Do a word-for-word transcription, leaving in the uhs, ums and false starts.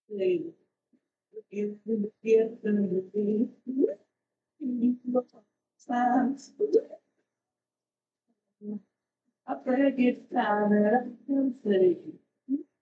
Play. If you get the beat, times I beg it's time that I can say.